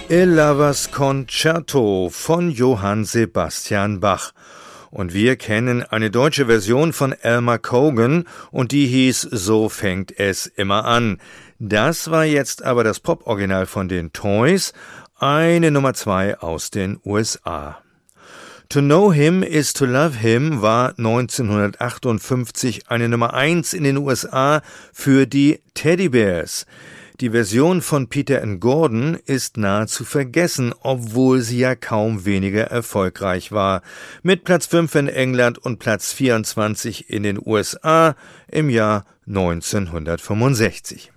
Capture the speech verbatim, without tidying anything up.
Il Lovers Concerto von Johann Sebastian Bach. Und wir kennen eine deutsche Version von Elmer Cogan und die hieß So fängt es immer an. Das war jetzt aber das Pop-Original von den Toys, eine Nummer zwei aus den U S A. To Know Him is to Love Him war neunzehnhundertachtundfünfzig eine Nummer eins in den U S A für die Teddy Bears. Die Version von Peter and Gordon ist nahezu vergessen, obwohl sie ja kaum weniger erfolgreich war. Mit Platz fünf in England und Platz vierundzwanzig in den U S A im Jahr neunzehnhundertfünfundsechzig.